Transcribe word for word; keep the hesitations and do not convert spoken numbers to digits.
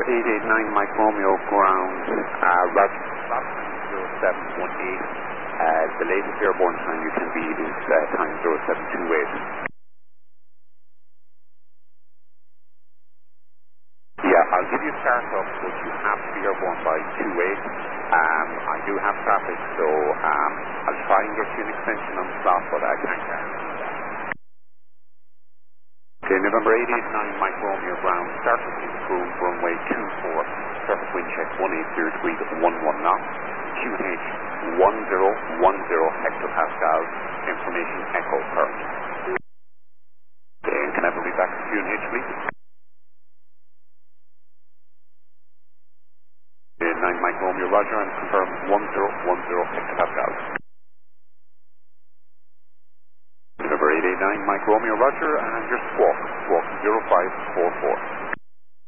eight eight nine Mike Romeo ground, uh, Roger, zero seven one eight. Uh, the latest airborne time you can beat is uh, time zero seven two eight. Yeah, I'll give you start up, but you have to be airborne by two eight. Um, I do have traffic, so um, I'll try and get you an extension on the slot, but I can't guarantee that. Okay, November eight eight nine Mike Romeo ground, surface improved, runway two four, surface wind check one eight zero tweet one one knots, Q H one zero one zero hectopascals, information echo current. Okay, and can I have a read back to Q H, please? nine Mike Romeo Roger, and confirm one zero one zero hectopascals. November eight eight nine Mike Romeo Roger, and your squawk, squawk zero five four four.